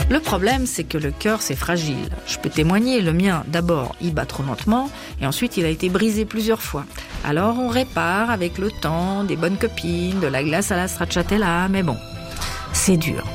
Le problème, c'est que le cœur, c'est fragile. Je peux témoigner, le mien, d'abord, il bat trop lentement, et ensuite, il a été brisé plusieurs fois. Alors, on répare avec le temps, des bonnes copines, de la glace à la stracciatella, mais bon, c'est dur.